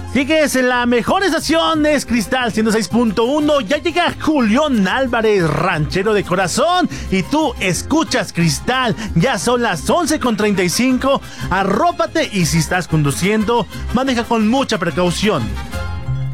Sigues en la mejor estación, es Cristal 106.1. Ya llega Julián Álvarez, ranchero de corazón, y tú escuchas Cristal. Ya son las 11:35. Arrópate y si estás conduciendo, maneja con mucha precaución.